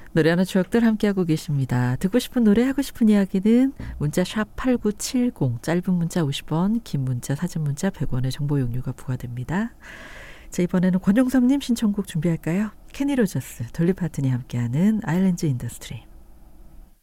노래하는 추억들 함께하고 계십니다. 듣고 싶은 노래, 하고 싶은 이야기는 문자 샵 8970, 짧은 문자 50원, 긴 문자, 사진 문자 100원의 정보 용료가 부과됩니다. 자, 이번에는 권용섭님 신청곡 준비할까요? 케니 로저스, 돌리 파튼이 함께하는 아일랜드 인더스트리.